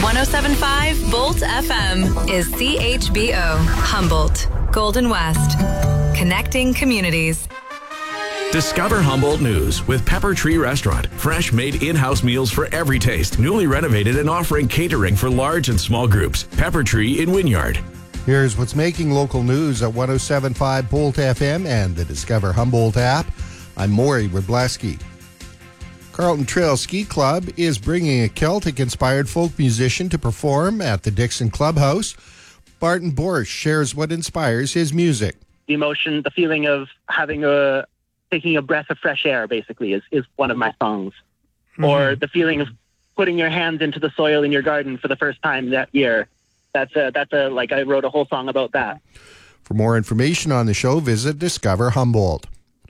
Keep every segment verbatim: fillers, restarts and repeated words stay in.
one oh seven point five Bolt F M is C H B O, Humboldt, Golden West. Connecting communities. Discover Humboldt News with Pepper Tree Restaurant. Fresh made in-house meals for every taste. Newly renovated and offering catering for large and small groups. Pepper Tree in Wynyard. Here's what's making local news at one oh seven point five Bolt F M and the Discover Humboldt app. I'm Maury Wrobleski. Carlton Trail Ski Club is bringing a Celtic-inspired folk musician to perform at the Dixon Clubhouse. Barton Borsch shares what inspires his music. The emotion, the feeling of having a, taking a breath of fresh air, basically, is, is one of my songs. Mm-hmm. Or the feeling of putting your hands into the soil in your garden for the first time that year. That's a, that's a, like, I wrote a whole song about that. For more information on the show, visit Discover Humboldt.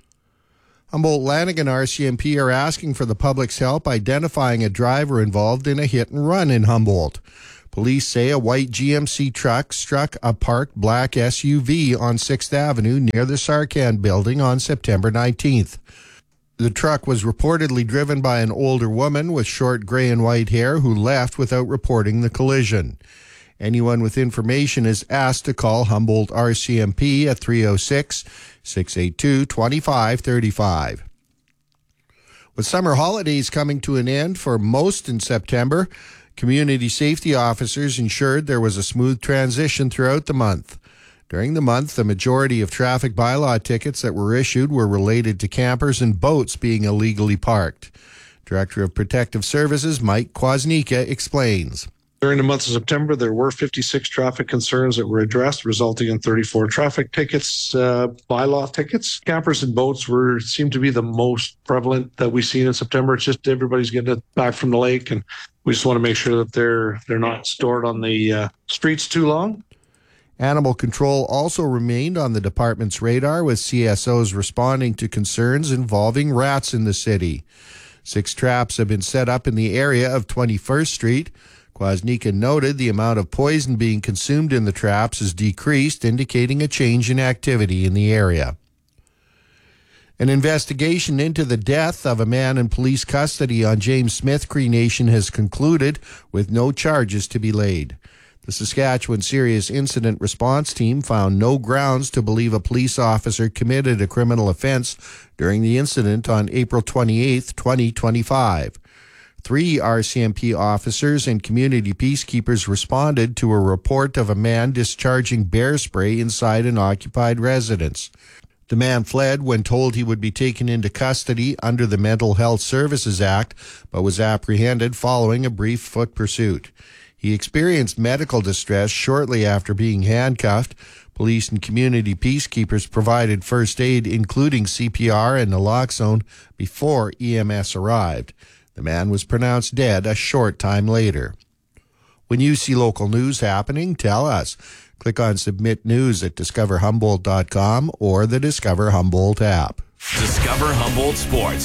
Humboldt Lanigan R C M P are asking for the public's help identifying a driver involved in a hit and run in Humboldt. Police say a white G M C truck struck a parked black S U V on sixth Avenue near the Sarcan building on September nineteenth. The truck was reportedly driven by an older woman with short gray and white hair who left without reporting the collision. Anyone with information is asked to call Humboldt R C M P at three oh six, six eight two, two five three five. With summer holidays coming to an end for most in September, community safety officers ensured there was a smooth transition throughout the month. During the month, the majority of traffic bylaw tickets that were issued were related to campers and boats being illegally parked. Director of Protective Services Mike Kwasnica explains. During the month of September, there were fifty-six traffic concerns that were addressed, resulting in thirty-four traffic tickets, uh, bylaw tickets. Campers and boats were seem to be the most prevalent that we've seen in September. It's just everybody's getting it back from the lake, and we just want to make sure that they're they're not stored on the uh, streets too long. Animal control also remained on the department's radar, with C S Os responding to concerns involving rats in the city. Six traps have been set up in the area of twenty-first Street. Kwasnica noted the amount of poison being consumed in the traps has decreased, indicating a change in activity in the area. An investigation into the death of a man in police custody on James Smith Cree Nation has concluded, with no charges to be laid. The Saskatchewan Serious Incident Response Team found no grounds to believe a police officer committed a criminal offense during the incident on April twenty-eighth, twenty twenty-five. Three R C M P officers and community peacekeepers responded to a report of a man discharging bear spray inside an occupied residence. The man fled when told he would be taken into custody under the Mental Health Services Act, but was apprehended following a brief foot pursuit. He experienced medical distress shortly after being handcuffed. Police and community peacekeepers provided first aid, including C P R and naloxone, before E M S arrived. The man was pronounced dead a short time later. When you see local news happening, tell us. Click on Submit News at discover humboldt dot com or the Discover Humboldt app. Discover Humboldt Sports.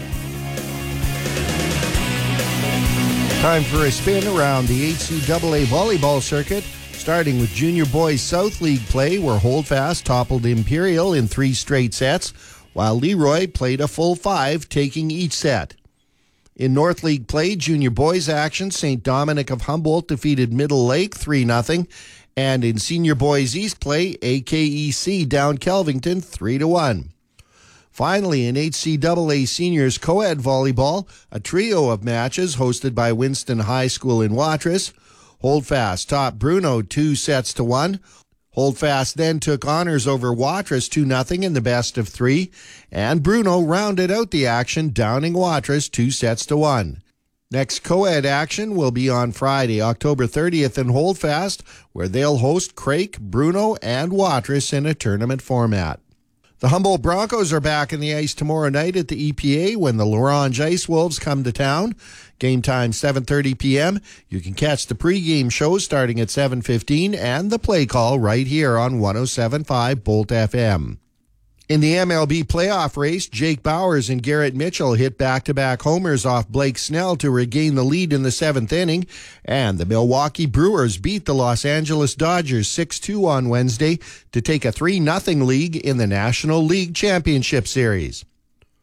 Time for a spin around the H C double A volleyball circuit, starting with Junior Boys South League play, where Holdfast toppled Imperial in three straight sets, while Leroy played a full five, taking each set. In North League play, Junior Boys action, Saint Dominic of Humboldt defeated Middle Lake three nothing, and in Senior Boys East play, A K E C down Kelvington three to one. Finally, in H C double A Seniors Co-Ed Volleyball, a trio of matches hosted by Winston High School in Watrous. Holdfast topped Bruno two sets to one. Holdfast then took honors over Watrous two nothing in the best of three, and Bruno rounded out the action, downing Watrous two sets to one. Next co-ed action will be on Friday, October thirtieth in Holdfast, where they'll host Crake, Bruno, and Watrous in a tournament format. The Humboldt Broncos are back in the ice tomorrow night at the E P A when the L'Orange Ice Wolves come to town. Game time seven thirty p.m. You can catch the pregame show starting at seven fifteen and the play call right here on one oh seven point five Bolt F M. In the M L B playoff race, Jake Bowers and Garrett Mitchell hit back-to-back homers off Blake Snell to regain the lead in the seventh inning, and the Milwaukee Brewers beat the Los Angeles Dodgers six two on Wednesday to take a three nothing lead in the National League Championship Series.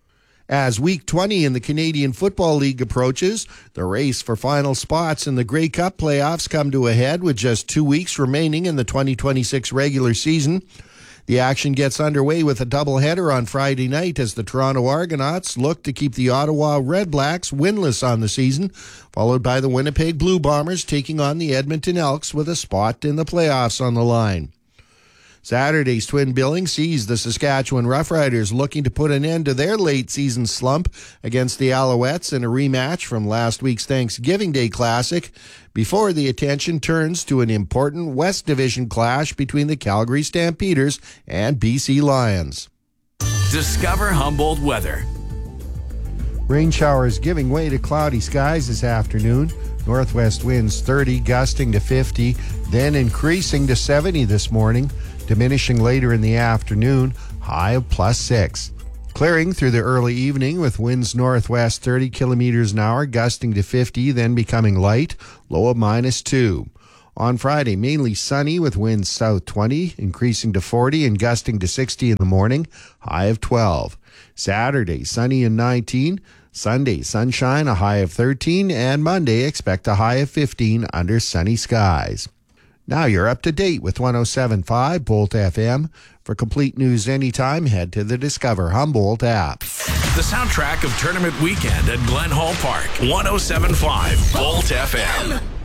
As Week twenty in the Canadian Football League approaches, the race for final spots in the Grey Cup playoffs come to a head with just two weeks remaining in the twenty twenty-six regular season. The action gets underway with a doubleheader on Friday night as the Toronto Argonauts look to keep the Ottawa Red Blacks winless on the season, followed by the Winnipeg Blue Bombers taking on the Edmonton Elks with a spot in the playoffs on the line. Saturday's twin billing sees the Saskatchewan Roughriders looking to put an end to their late-season slump against the Alouettes in a rematch from last week's Thanksgiving Day Classic, before the attention turns to an important West Division clash between the Calgary Stampeders and B C Lions. Discover Humboldt weather. Rain showers giving way to cloudy skies this afternoon. Northwest winds thirty, gusting to fifty, then increasing to seventy this morning, diminishing later in the afternoon, high of plus six. Clearing through the early evening with winds northwest thirty kilometers an hour, gusting to fifty, then becoming light, low of minus two. On Friday, mainly sunny with winds south twenty, increasing to forty and gusting to sixty in the morning, high of twelve. Saturday, sunny and nineteen. Sunday, sunshine, a high of thirteen, and Monday, expect a high of fifteen under sunny skies. Now you're up to date with one oh seven point five Bolt F M. For complete news anytime, head to the Discover Humboldt app. The soundtrack of Tournament Weekend at Glen Hall Park. one oh seven point five Bolt F M.